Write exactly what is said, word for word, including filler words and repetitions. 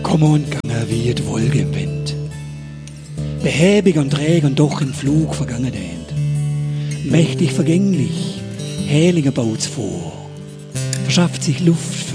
kommen und gegangen wie die Wolke im Wind. Behäbig und träge und doch im Flug vergangen dähnt. Mächtig vergänglich, Hählinger baut's vor, verschafft sich Luft